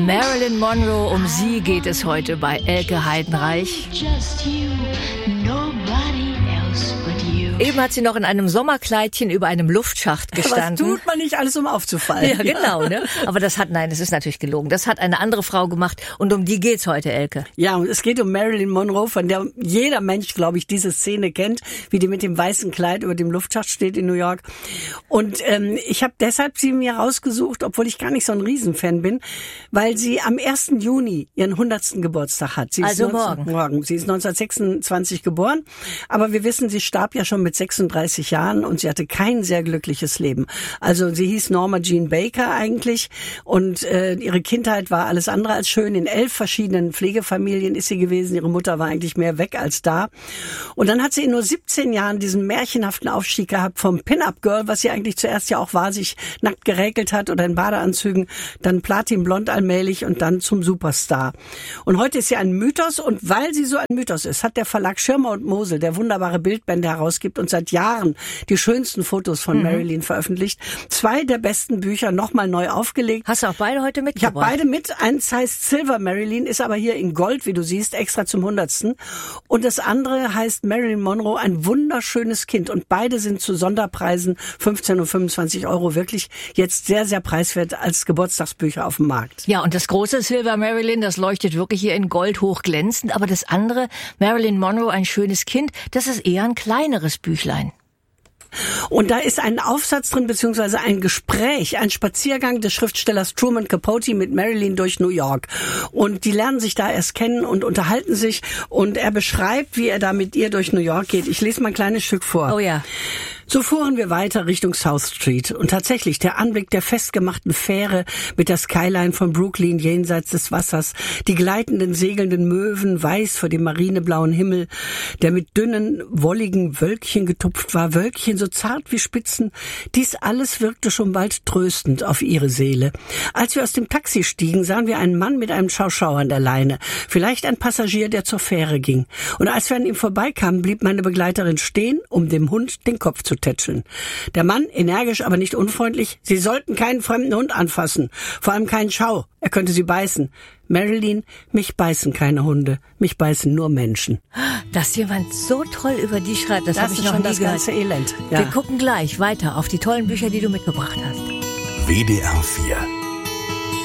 Marilyn Monroe, um sie geht es heute bei Elke Heidenreich. Eben hat sie noch in einem Sommerkleidchen über einem Luftschacht gestanden. Was tut man nicht alles, um aufzufallen? Ja, genau, ne? Aber das ist natürlich gelogen. Das hat eine andere Frau gemacht und um die geht's heute, Elke. Ja, und es geht um Marilyn Monroe, von der jeder Mensch, glaube ich, diese Szene kennt, wie die mit dem weißen Kleid über dem Luftschacht steht in New York. Und ich habe deshalb sie mir rausgesucht, obwohl ich gar nicht so ein Riesenfan bin, weil sie am 1. Juni ihren 100. Geburtstag hat. Sie ist morgen. Sie ist 1926 geboren, aber wir wissen, sie starb ja schon mit 36 Jahren und sie hatte kein sehr glückliches Leben. Also sie hieß Norma Jean Baker eigentlich und ihre Kindheit war alles andere als schön. In 11 verschiedenen Pflegefamilien ist sie gewesen. Ihre Mutter war eigentlich mehr weg als da. Und dann hat sie in nur 17 Jahren diesen märchenhaften Aufstieg gehabt vom Pin-Up-Girl, was sie eigentlich zuerst ja auch war, sich nackt geräkelt hat oder in Badeanzügen, dann Platinblond allmählich und dann zum Superstar. Und heute ist sie ein Mythos und weil sie so ein Mythos ist, hat der Verlag Schirmer und Mosel, der wunderbare Bildbände herausgibt und seit Jahren die schönsten Fotos von Marilyn veröffentlicht. 2 der besten Bücher nochmal neu aufgelegt. Hast du auch beide heute mitgebracht? Ich habe beide mit. Eins heißt Silver Marilyn, ist aber hier in Gold, wie du siehst, extra zum 100. Und das andere heißt Marilyn Monroe, ein wunderschönes Kind. Und beide sind zu Sonderpreisen 15 und 25 Euro wirklich jetzt sehr, sehr preiswert als Geburtstagsbücher auf dem Markt. Ja, und das große Silver Marilyn, das leuchtet wirklich hier in Gold hochglänzend. Aber das andere, Marilyn Monroe, ein schönes Kind, das ist eher ein kleineres Büchlein. Und da ist ein Aufsatz drin, beziehungsweise ein Gespräch, ein Spaziergang des Schriftstellers Truman Capote mit Marilyn durch New York. Und die lernen sich da erst kennen und unterhalten sich. Und er beschreibt, wie er da mit ihr durch New York geht. Ich lese mal ein kleines Stück vor. Oh ja. So fuhren wir weiter Richtung South Street und tatsächlich der Anblick der festgemachten Fähre mit der Skyline von Brooklyn jenseits des Wassers, die gleitenden, segelnden Möwen weiß vor dem marineblauen Himmel, der mit dünnen, wolligen Wölkchen getupft war, Wölkchen so zart wie Spitzen, dies alles wirkte schon bald tröstend auf ihre Seele. Als wir aus dem Taxi stiegen, sahen wir einen Mann mit einem Schauschau an der Leine, vielleicht ein Passagier, der zur Fähre ging. Und als wir an ihm vorbeikamen, blieb meine Begleiterin stehen, um dem Hund den Kopf zu tätscheln. Der Mann, energisch, aber nicht unfreundlich, Sie sollten keinen fremden Hund anfassen, vor allem keinen Schau, er könnte Sie beißen. Marilyn, mich beißen keine Hunde, mich beißen nur Menschen. Dass jemand so toll über die schreibt, das habe ich noch nie gehört. Das ist schon das ganze Elend. Ja. Wir gucken gleich weiter auf die tollen Bücher, die du mitgebracht hast. WDR 4